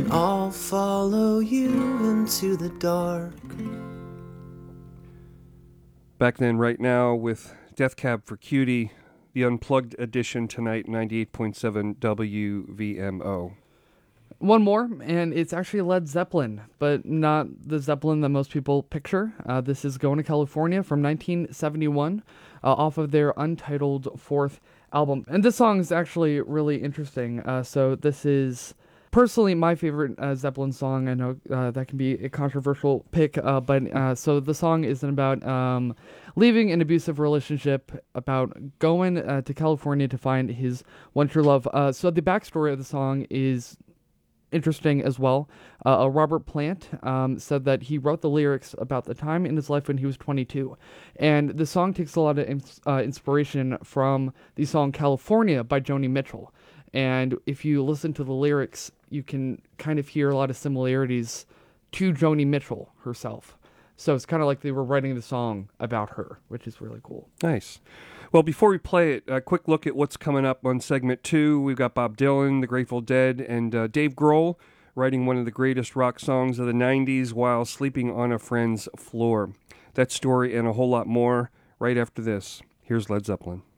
I'll follow you into the dark. Back then, right now, with Death Cab for Cutie, the Unplugged edition tonight, 98.7 WVMO. One more, and it's actually Led Zeppelin, but not the Zeppelin that most people picture. This is Going to California from 1971, off of their untitled fourth album. And this song is actually really interesting. So this is personally my favorite Zeppelin song. I know that can be a controversial pick, but so the song isn't about leaving an abusive relationship, about going to California to find his one true love. So the backstory of the song is interesting as well. Robert Plant said that he wrote the lyrics about the time in his life when he was 22. And the song takes a lot of inspiration from the song California by Joni Mitchell. And if you listen to the lyrics, you can kind of hear a lot of similarities to Joni Mitchell herself. So it's kind of like they were writing the song about her, which is really cool. Nice. Well, before we play it, a quick look at what's coming up on segment 2. We've got Bob Dylan, the Grateful Dead, and Dave Grohl writing one of the greatest rock songs of the 90s while sleeping on a friend's floor. That story and a whole lot more right after this. Here's Led Zeppelin.